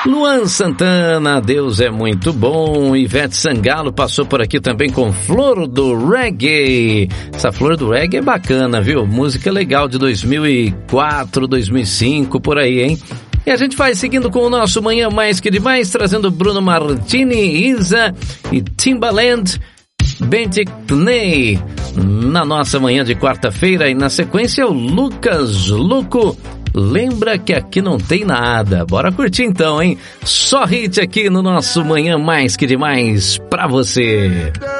Luan Santana, Deus é muito bom. Ivete Sangalo passou por aqui também com Flor do Reggae. Essa Flor do Reggae é bacana, viu? Música legal de 2004, 2005, por aí, hein? E a gente vai seguindo com o nosso Manhã Mais Que Demais, trazendo Bruno Martini, Isa e Timbaland, Benticney, na nossa manhã de quarta-feira. E na sequência o Lucas Luco, Lembra Que Aqui Não Tem Nada. Bora curtir então, hein? Só hit aqui no nosso Manhã Mais Que Demais pra você.